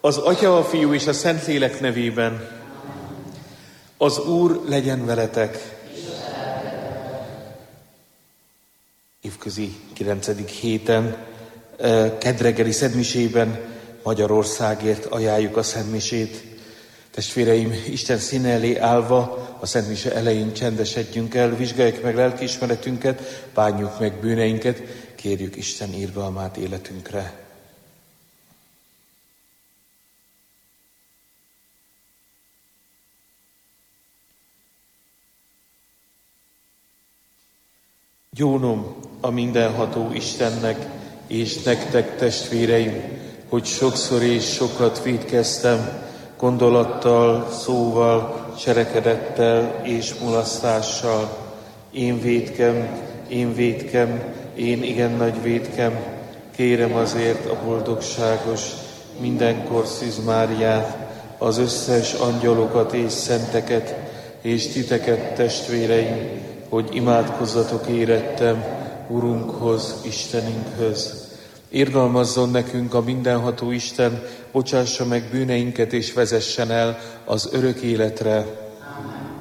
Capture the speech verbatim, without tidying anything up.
Az Atya, a Fiú és a Szentlélek nevében. Az Úr legyen veletek. Évközi kilencedik héten, kedreggeli szentmisében Magyarországért ajánljuk a szentmisét. Testvéreim, Isten színe elé állva a szentmise elején csendesedjünk el, vizsgáljuk meg lelkiismeretünket, bánjuk meg bűneinket, kérjük Isten irgalmát életünkre. Gyónom a mindenható Istennek, és nektek, testvéreim, hogy sokszor és sokat vétkeztem, gondolattal, szóval, cselekedettel és mulasztással. Én vétkem, én vétkem, én igen nagy vétkem, kérem azért a boldogságos, mindenkor Szűz Máriát, az összes angyalokat és szenteket, és titeket, testvéreim, hogy imádkozzatok érettem Urunkhoz, Istenünkhöz. Irgalmazzon nekünk a mindenható Isten, bocsássa meg bűneinket és vezessen el az örök életre.